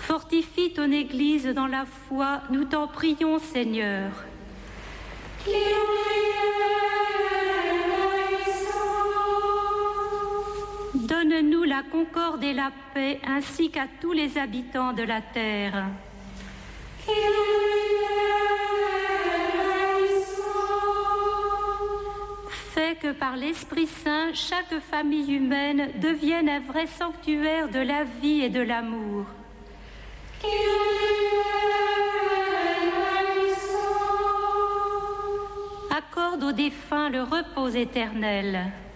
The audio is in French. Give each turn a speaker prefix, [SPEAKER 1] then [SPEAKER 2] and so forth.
[SPEAKER 1] Fortifie ton Église dans la foi, nous t'en prions, Seigneur. Donne-nous la concorde et la paix, ainsi qu'à tous les habitants de la terre. Fais que par l'Esprit Saint, chaque famille humaine devienne un vrai sanctuaire de la vie et de l'amour. Accorde aux défunts le repos éternel.